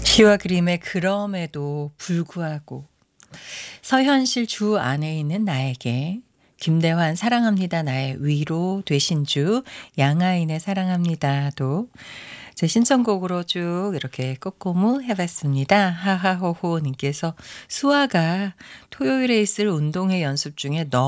시와 그림의 그럼에도 불구하고 서현실 주 안에 있는 나에게 김대환 사랑합니다 나의 위로 되신 주 양하인의 사랑합니다도 제 신청곡으로 쭉 이렇게 꼬꼬무 해봤습니다. 하하호호 님께서 수아가 토요일에 있을 운동회 연습 중에